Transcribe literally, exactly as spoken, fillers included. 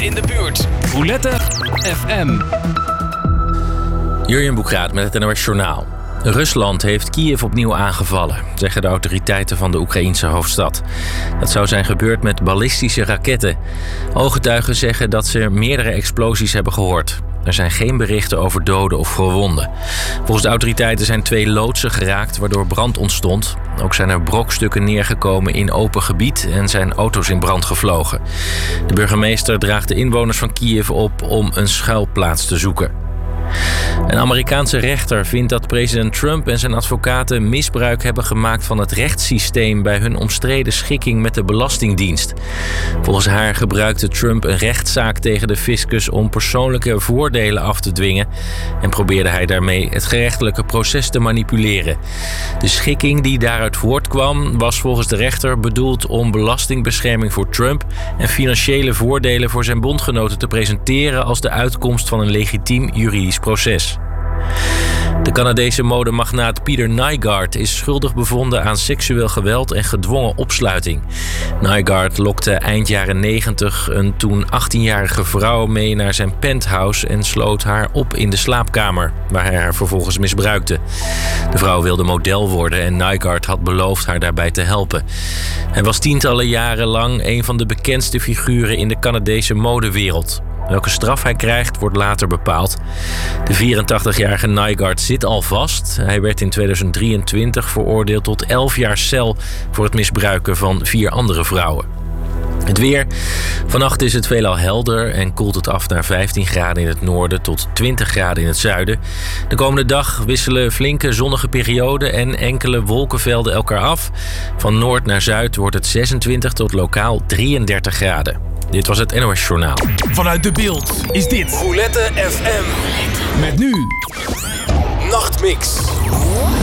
in de buurt. Roulette F M. Jurjen Boekraat met het N O S Journaal. Rusland heeft Kiev opnieuw aangevallen, zeggen de autoriteiten van de Oekraïense hoofdstad. Dat zou zijn gebeurd met ballistische raketten. Ooggetuigen zeggen dat ze meerdere explosies hebben gehoord. Er zijn geen berichten over doden of gewonden. Volgens de autoriteiten zijn twee loodsen geraakt waardoor brand ontstond. Ook zijn er brokstukken neergekomen in open gebied en zijn auto's in brand gevlogen. De burgemeester draagt de inwoners van Kiev op om een schuilplaats te zoeken. Een Amerikaanse rechter vindt dat president Trump en zijn advocaten misbruik hebben gemaakt van het rechtssysteem bij hun omstreden schikking met de Belastingdienst. Volgens haar gebruikte Trump een rechtszaak tegen de fiscus om persoonlijke voordelen af te dwingen en probeerde hij daarmee het gerechtelijke proces te manipuleren. De schikking die daaruit voortkwam was volgens de rechter bedoeld om belastingbescherming voor Trump en financiële voordelen voor zijn bondgenoten te presenteren als de uitkomst van een legitiem juridisch proces. De Canadese modemagnaat Peter Nygard is schuldig bevonden aan seksueel geweld en gedwongen opsluiting. Nygard lokte eind jaren negentig een toen achttienjarige vrouw mee naar zijn penthouse en sloot haar op in de slaapkamer, waar hij haar vervolgens misbruikte. De vrouw wilde model worden en Nygard had beloofd haar daarbij te helpen. Hij was tientallen jaren lang een van de bekendste figuren in de Canadese modewereld. Welke straf hij krijgt, wordt later bepaald. De vierentachtigjarige Nygard zit al vast. Hij werd in tweeduizend drieëntwintig veroordeeld tot elf jaar cel voor het misbruiken van vier andere vrouwen. Het weer. Vannacht is het veelal helder en koelt het af naar vijftien graden in het noorden tot twintig graden in het zuiden. De komende dag wisselen flinke zonnige perioden en enkele wolkenvelden elkaar af. Van noord naar zuid wordt het zesentwintig tot lokaal drieëndertig graden. Dit was het N O S Journaal. Vanuit De Beeld is dit Roulette F M. Met nu Nachtmix.